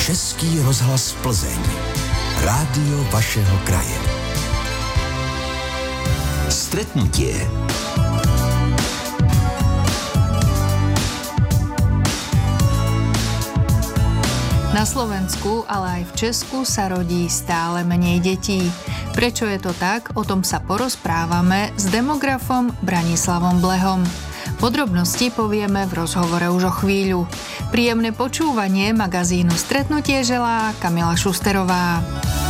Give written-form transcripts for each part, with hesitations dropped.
Český rozhlas Plzeň. Rádio vašeho kraje. Stretnutie. Na Slovensku, ale aj v Česku sa rodí stále menej detí. Prečo je to tak? O tom sa porozprávame s demografom Branislavom Blehom. Podrobnosti povieme v rozhovore už o chvíľu. Príjemné počúvanie magazínu Stretnutie želá Kamila Šusterová.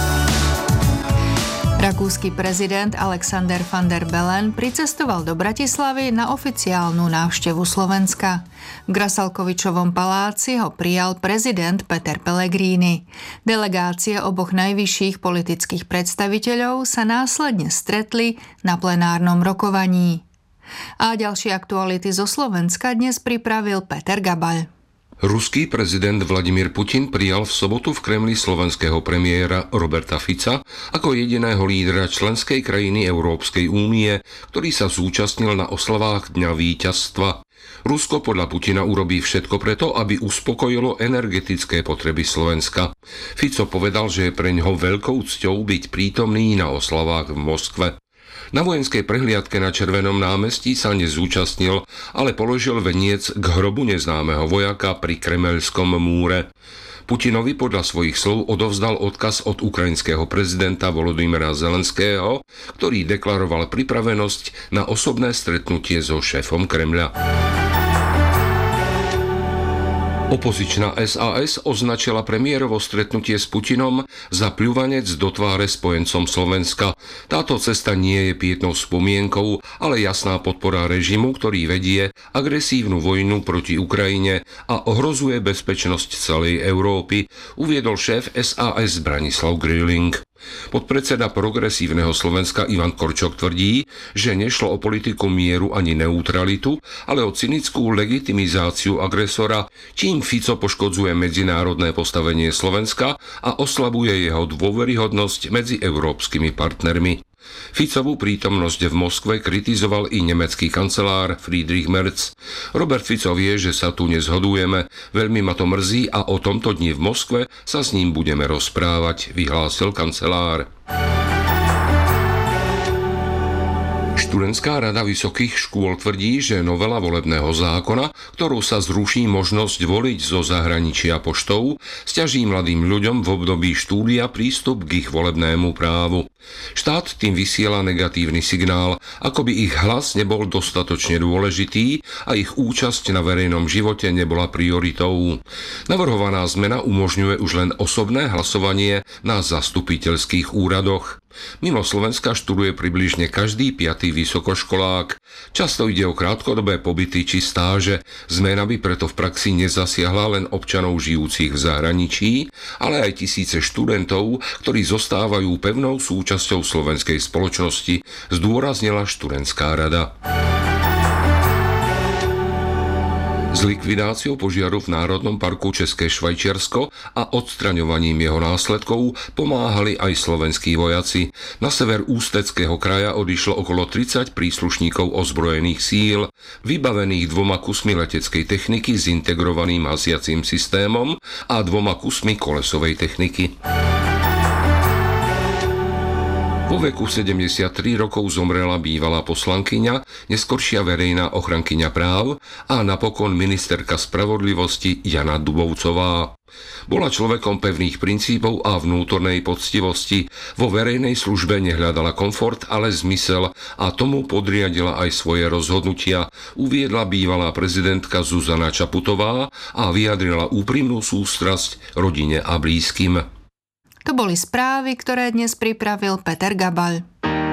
Rakúsky prezident Alexander van der Bellen pricestoval do Bratislavy na oficiálnu návštevu Slovenska. V Grasalkovičovom paláci ho prijal prezident Peter Pellegrini. Delegácie oboch najvyšších politických predstaviteľov sa následne stretli na plenárnom rokovaní. A ďalšie aktuality zo Slovenska dnes pripravil Peter Gabaľ. Ruský prezident Vladimír Putin prijal v sobotu v Kremli slovenského premiéra Roberta Fica ako jediného lídra členskej krajiny Európskej únie, ktorý sa zúčastnil na oslavách Dňa víťazstva. Rusko podľa Putina urobí všetko preto, aby uspokojilo energetické potreby Slovenska. Fico povedal, že je preňho veľkou cťou byť prítomný na oslavách v Moskve. Na vojenskej prehliadke na Červenom námestí sa nezúčastnil, ale položil veniec k hrobu neznámeho vojaka pri Kremeľskom múre. Putinovi podľa svojich slov odovzdal odkaz od ukrajinského prezidenta Volodymyra Zelenského, ktorý deklaroval pripravenosť na osobné stretnutie so šéfom Kremľa. Opozičná SAS označila premiérovo stretnutie s Putinom za pľuvanec do tváre spojencom Slovenska. Táto cesta nie je pietnou spomienkou, ale jasná podpora režimu, ktorý vedie agresívnu vojnu proti Ukrajine a ohrozuje bezpečnosť celej Európy, uviedol šéf SAS Branislav Grilling. Podpredseda Progresívneho Slovenska Ivan Korčok tvrdí, že nešlo o politiku mieru ani neutralitu, ale o cynickú legitimizáciu agresora, čím Fico poškodzuje medzinárodné postavenie Slovenska a oslabuje jeho dôveryhodnosť medzi európskymi partnermi. Ficovú prítomnosť v Moskve kritizoval i nemecký kancelár Friedrich Merz. Robert Fico vie, že sa tu nezhodujeme, veľmi ma to mrzí a o tomto dni v Moskve sa s ním budeme rozprávať, vyhlásil kancelár. Študentská rada vysokých škôl tvrdí, že novela volebného zákona, ktorou sa zruší možnosť voliť zo zahraničia poštou, sťaží mladým ľuďom v období štúdia prístup k ich volebnému právu. Štát tým vysiela negatívny signál, ako by ich hlas nebol dostatočne dôležitý a ich účasť na verejnom živote nebola prioritou. Navrhovaná zmena umožňuje už len osobné hlasovanie na zastupiteľských úradoch. Mimo Slovenska študuje približne každý 5. vysokoškolák. Často ide o krátkodobé pobyty či stáže. Zmena by preto v praxi nezasiahla len občanov žijúcich v zahraničí, ale aj tisíce študentov, ktorí zostávajú pevnou súčasťou slovenskej spoločnosti, zdôraznila študentská rada. S likvidáciou požiaru v Národnom parku České Švajčiarsko a odstraňovaním jeho následkov pomáhali aj slovenskí vojaci. Na sever Ústeckého kraja odišlo okolo 30 príslušníkov ozbrojených síl, vybavených 2 kusmi leteckej techniky s integrovaným hasiacím systémom a 2 kusmi kolesovej techniky. Vo veku 73 rokov zomrela bývalá poslankyňa, neskoršia verejná ochrankyňa práv a napokon ministerka spravodlivosti Jana Dubovcová. Bola človekom pevných princípov a vnútornej poctivosti. Vo verejnej službe nehľadala komfort, ale zmysel a tomu podriadila aj svoje rozhodnutia, uviedla bývalá prezidentka Zuzana Čaputová a vyjadrila úprimnú sústrasť rodine a blízkym. To boli správy, ktoré dnes pripravil Peter Gabaľ.